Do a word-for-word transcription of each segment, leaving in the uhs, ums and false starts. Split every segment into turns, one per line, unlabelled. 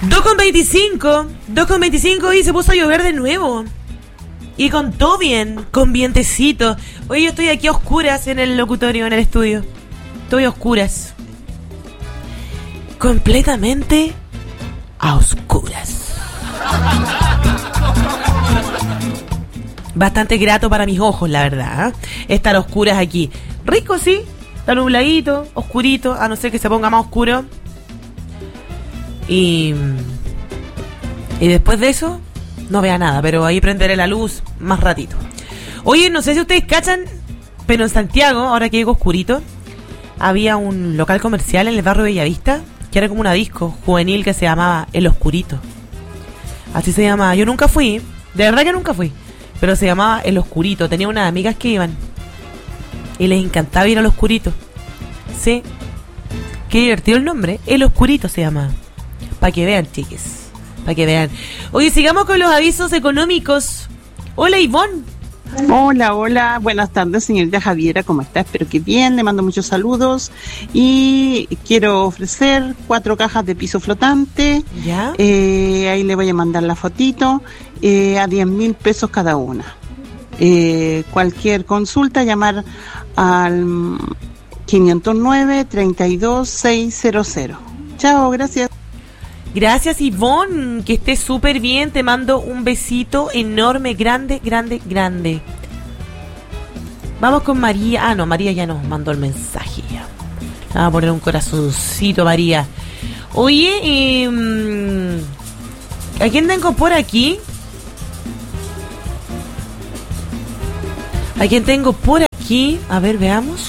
dos con veinticinco, dos con veinticinco y se puso a llover de nuevo. Y con todo bien, con vientecito. Oye, yo estoy aquí a oscuras en el locutorio, en el estudio. Estoy a oscuras. Completamente a oscuras. Bastante grato para mis ojos, la verdad, ¿eh? Estar a oscuras aquí. Rico, sí. Está nubladito, oscurito, a no ser que se ponga más oscuro. Y... Y después de eso... No vea nada, pero ahí prenderé la luz más ratito. Oye, no sé si ustedes cachan, pero en Santiago, ahora que llego oscurito, había un local comercial en el barrio Bellavista, que era como una disco juvenil que se llamaba El Oscurito. Así se llamaba. Yo nunca fui, de verdad que nunca fui, pero se llamaba El Oscurito. Tenía unas amigas que iban y les encantaba ir al Oscurito. Sí, qué divertido el nombre. El Oscurito se llamaba. Para que vean, chiques. Para que vean. Oye, sigamos con los avisos económicos. Hola, Ivonne.
Hola, hola. Buenas tardes, señorita Javiera. ¿Cómo está? Espero que bien. Le mando muchos saludos. Y quiero ofrecer cuatro cajas de piso flotante.
¿Ya?
Eh, ahí le voy a mandar la fotito. Eh, a diez mil pesos cada una. Eh, cualquier consulta, llamar al quinientos nueve, treinta y dos, seiscientos. Chao, gracias.
Gracias, Ivonne, que estés súper bien. Te mando un besito enorme, grande, grande, grande. Vamos con María. Ah, no, María ya nos mandó el mensaje. Ya. Vamos a poner un corazoncito, María. Oye, eh, ¿a quién tengo por aquí? ¿A quién tengo por aquí? A ver, veamos.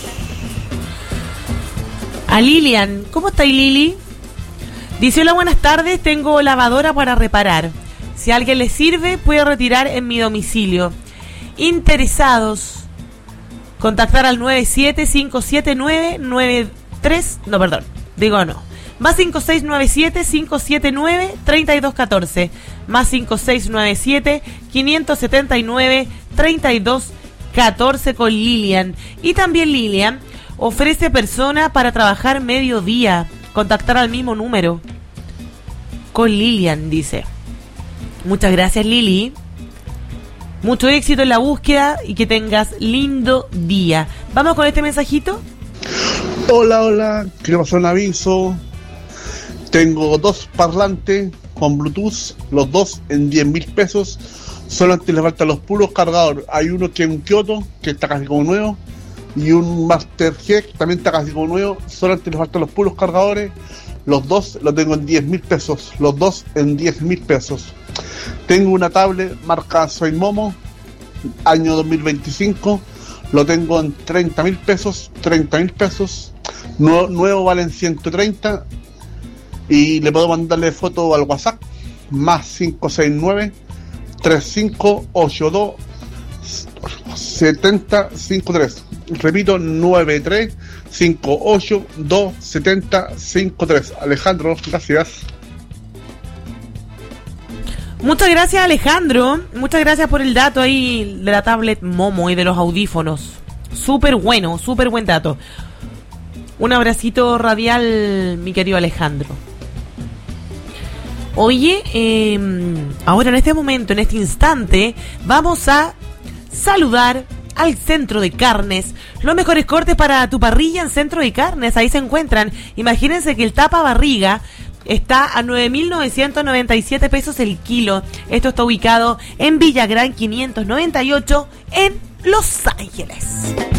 A Lilian. ¿Cómo está Lili? Dice: hola, buenas tardes, tengo lavadora para reparar. Si a alguien le sirve, puede retirar en mi domicilio. Interesados, contactar al nueve siete cinco siete nueve nueve tres, no, perdón, digo no. Más cinco seis nueve siete cinco siete nueve tres dos uno cuatro. Más cinco seis nueve siete cinco siete nueve tres dos uno cuatro con Lilian. Y también Lilian ofrece persona para trabajar mediodía. Contactar al mismo número. Con Lilian, dice. Muchas gracias, Lili. Mucho éxito en la búsqueda y que tengas lindo día. Vamos con este mensajito.
Hola, hola. Quiero pasar un aviso. Tengo dos parlantes con Bluetooth, los dos en diez mil pesos. Solamente les faltan los puros cargadores. Hay uno que es un Kyoto, que está casi como nuevo. Y un Master G, que también está casi como nuevo. Solamente les faltan los puros cargadores. Los dos los tengo en diez mil pesos. Los dos en diez mil pesos. Tengo una tablet marca Soy Momo, año dos mil veinticinco. Lo tengo en treinta mil pesos. treinta mil pesos. Nuevo, nuevo valen ciento treinta. Y le puedo mandarle foto al WhatsApp. Más cinco seis nueve tres cinco ocho dos siete cero cinco tres. Repito, nueve tres cinco ocho dos siete cero cinco tres. Alejandro, gracias.
Muchas gracias, Alejandro. Muchas gracias por el dato ahí de la tablet Momo y de los audífonos. Súper bueno, súper buen dato. Un abracito radial, mi querido Alejandro. Oye, eh, ahora en este momento, en este instante, vamos a saludar al Centro de Carnes. Los mejores cortes para tu parrilla en Centro de Carnes. Ahí se encuentran. Imagínense que el tapa barriga está a nueve mil novecientos noventa y siete pesos el kilo. Esto está ubicado en Villagrán quinientos noventa y ocho en Los Ángeles.